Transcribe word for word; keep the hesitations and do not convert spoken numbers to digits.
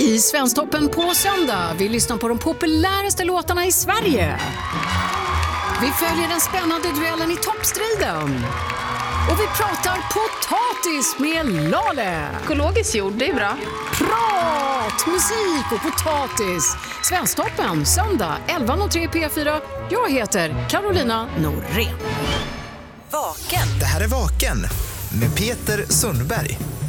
I Svensktoppen på söndag. Vi lyssnar på de populäraste låtarna i Sverige. Vi följer den spännande duellen i toppstriden. Och vi pratar potatis med Lale. Ekologiskt jord, det är bra. Prat, musik och potatis. Svensktoppen, söndag elva noll tre P fyra. Jag heter Carolina Norén. Vaken. Det här är Vaken med Peter Sundberg.